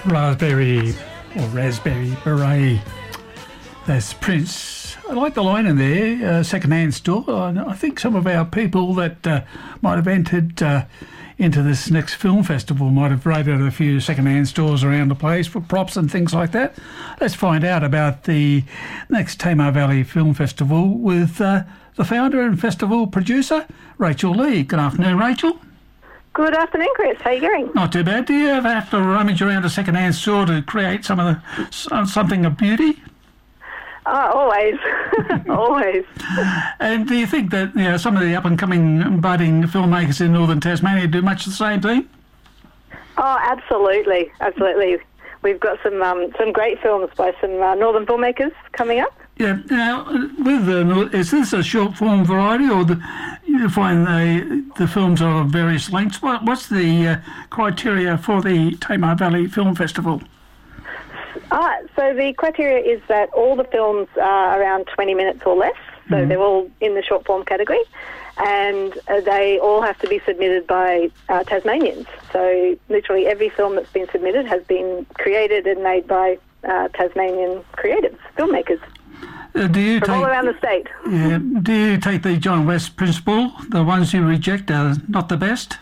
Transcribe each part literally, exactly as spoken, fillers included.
Raspberry or Raspberry Beret. That's Prince. I like the line in there, uh, second-hand store. I think some of our people that uh, might have entered uh, into this next film festival might have raided a few second-hand stores around the place for props and things like that. Let's find out about the next Tamar Valley Film Festival with uh, the founder and festival producer, Rachel Lee. Good afternoon, Rachel. Good afternoon, Chris. How are you going? Not too bad. Do you ever have to rummage around a second-hand store to create some of the something of beauty? Oh, always, always. And do you think that you know some of the up-and-coming budding filmmakers in northern Tasmania do much the same thing? Oh, absolutely, absolutely. We've got some um, some great films by some uh, northern filmmakers coming up. Yeah. Now, with the, is this a short-form variety, or the, you find the the films are of various lengths? What, what's the uh, criteria for the Tamar Valley Film Festival? Ah, so the criteria is that all the films are around twenty minutes or less, so mm-hmm. they're all in the short-form category, and uh, they all have to be submitted by uh, Tasmanians. So literally every film that's been submitted has been created and made by uh, Tasmanian creatives, filmmakers. Uh, do you from take, all around the state. Yeah, do you take the John West principle? The ones you reject are not the best?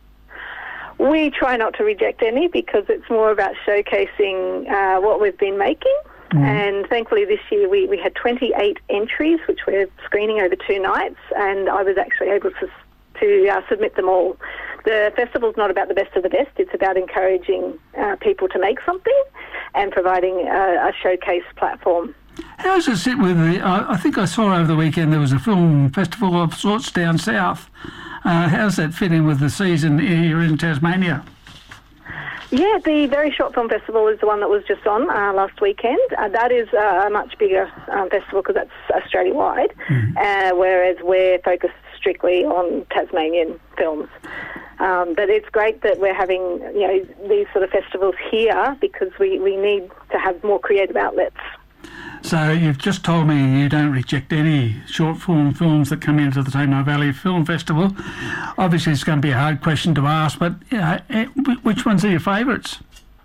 We try not to reject any because it's more about showcasing uh, what we've been making. Mm. And thankfully this year we, we had twenty-eight entries, which we're screening over two nights, and I was actually able to, to uh, submit them all. The festival's not about the best of the best. It's about encouraging uh, people to make something and providing a, a showcase platform. How does it sit with the... Uh, I think I saw over the weekend there was a film festival of sorts down south. Uh, how does that fit in with the season here in Tasmania? Yeah, the Very Short Film Festival is the one that was just on uh, last weekend. Uh, that is uh, a much bigger um, festival because that's Australia-wide, mm-hmm. uh, whereas we're focused strictly on Tasmanian films. Um, but it's great that we're having, you know, these sort of festivals here because we, we need to have more creative outlets. So you've just told me you don't reject any short-form films that come into the Tamar Valley Film Festival. Obviously, it's going to be a hard question to ask, but you know, which ones are your favourites?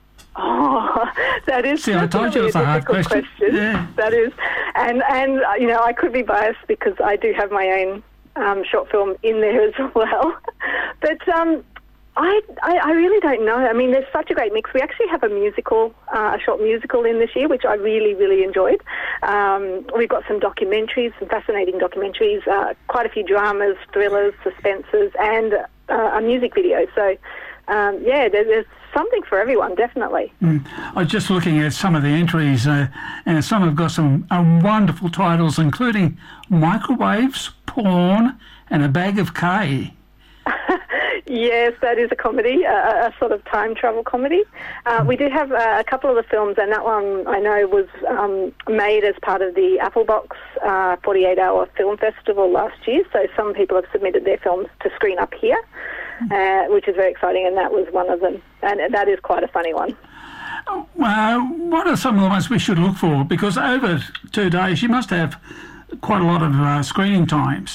Oh, that is See, I told you it's a, a hard question. question. Yeah. That is. And, and you know, I could be biased because I do have my own um, short film in there as well. But... Um, I, I, I really don't know. I mean, there's such a great mix. We actually have a musical, uh, a short musical in this year, which I really, really enjoyed. Um, we've got some documentaries, some fascinating documentaries, uh, quite a few dramas, thrillers, suspenses, and uh, a music video. So, um, yeah, there, there's something for everyone, definitely. Mm. I was just looking at some of the entries, uh, and some have got some uh, wonderful titles, including Microwaves, Porn, and A Bag of K. Yes, that is a comedy, a, a sort of time travel comedy. Uh, we do have uh, a couple of the films, and that one I know was um, made as part of the Applebox uh, forty-eight hour Film Festival last year. So some people have submitted their films to screen up here, uh, which is very exciting, and that was one of them. And that is quite a funny one. Uh, what are some of the ones we should look for? Because over two days you must have quite a lot of uh, screening times.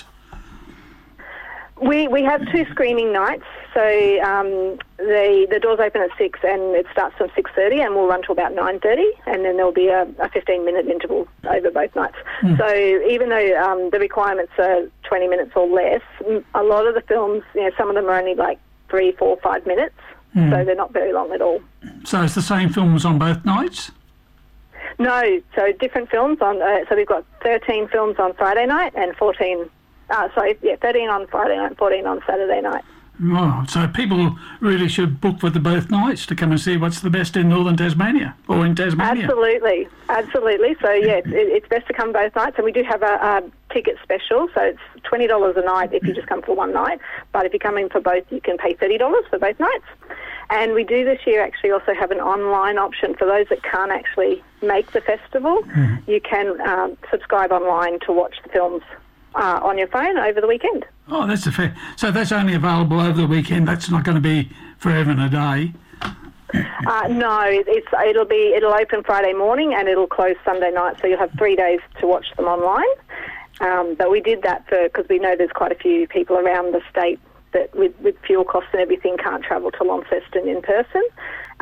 We we have two screening nights, so um, the the doors open at six and it starts from six thirty and we'll run to about nine thirty, and then there'll be a, a fifteen minute interval over both nights. Mm. So even though um, the requirements are twenty minutes or less, a lot of the films, you know, some of them are only like three, four, five minutes, mm. so they're not very long at all. So it's the same films on both nights? No, so different films on. Uh, so we've got thirteen films on Friday night and fourteen. Uh, sorry, yeah, thirteen on Friday night, fourteen on Saturday night. Oh, so people really should book for the both nights to come and see what's the best in northern Tasmania or in Tasmania. Absolutely, absolutely. So, yeah, it, it's best to come both nights. And we do have a, a ticket special, so it's twenty dollars a night if you just come for one night. But if you come in for both, you can pay thirty dollars for both nights. And we do this year actually also have an online option for those that can't actually make the festival. Mm. You can um, subscribe online to watch the films Uh, on your phone over the weekend. Oh, that's a fair... So that's only available over the weekend. That's not going to be forever and a day. uh, no, it's it'll be it'll open Friday morning and it'll close Sunday night. So you'll have three days to watch them online. Um, but we did that for because we know there's quite a few people around the state that with, with fuel costs and everything can't travel to Launceston in person.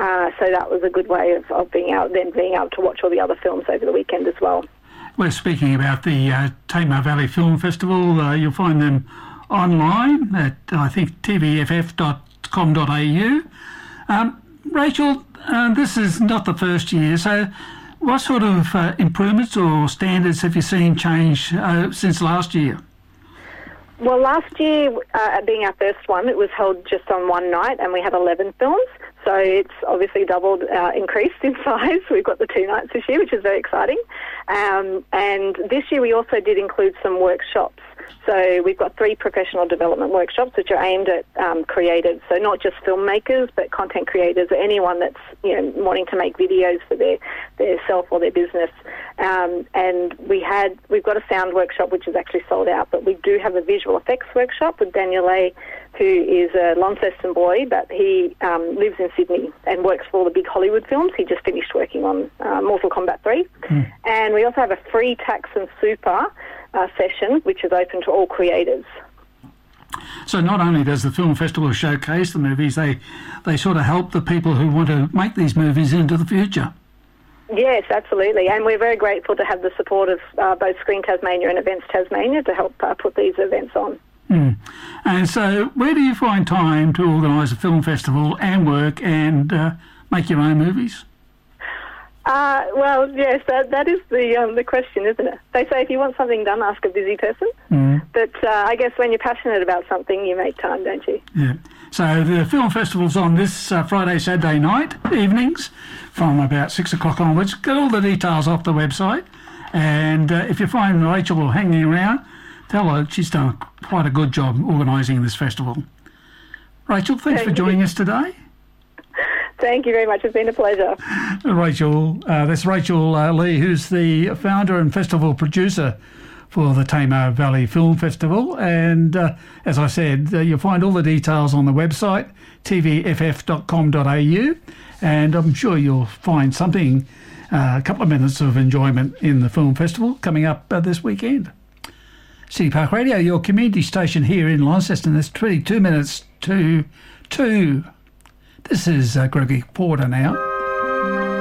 Uh, so that was a good way of, of being out, then being able to watch all the other films over the weekend as well. We're speaking about the uh, Tamar Valley Film Festival. Uh, you'll find them online at, I think, t v f f dot com dot a u. Um, Rachel, uh, this is not the first year, so what sort of uh, improvements or standards have you seen change uh, since last year? Well, last year, uh, being our first one, it was held just on one night and we had eleven films. So it's obviously doubled, uh, increased in size. We've got the two nights this year, which is very exciting. Um, and this year we also did include some workshops. So we've got three professional development workshops which are aimed at um, creatives, so not just filmmakers, but content creators or anyone that's, you know, wanting to make videos for their, their self or their business. Um, and we had, we've got a sound workshop which is actually sold out, but we do have a visual effects workshop with Daniel A, who is a Launceston boy, but he um, lives in Sydney and works for all the big Hollywood films. He just finished working on uh, Mortal Kombat three. Mm. And we also have a free tax and super uh, session, which is open to all creators. So not only does the film festival showcase the movies, they, they sort of help the people who want to make these movies into the future. Yes, absolutely. And we're very grateful to have the support of uh, both Screen Tasmania and Events Tasmania to help uh, put these events on. Mm. And so where do you find time to organise a film festival and work and uh, make your own movies? Uh, well, yes, that that is the um, the question, isn't it? They say if you want something done, ask a busy person. Mm. But uh, I guess when you're passionate about something, you make time, don't you? Yeah. So the film festival's on this uh, Friday, Saturday night, evenings, from about six o'clock onwards. Get all the details off the website. And uh, if you find Rachel hanging around, tell her she's done quite a good job organising this festival. Rachel, thanks Thank for joining you. us today. Thank you very much. It's been a pleasure. Rachel, uh, that's Rachel uh, Lee, who's the founder and festival producer for the Tamar Valley Film Festival. And uh, as I said, uh, you'll find all the details on the website, t v f f dot com dot a u. And I'm sure you'll find something, uh, a couple of minutes of enjoyment in the film festival coming up uh, this weekend. City Park Radio, your community station here in Launceston. It's twenty-two minutes to two. This is uh, Gregory Porter now.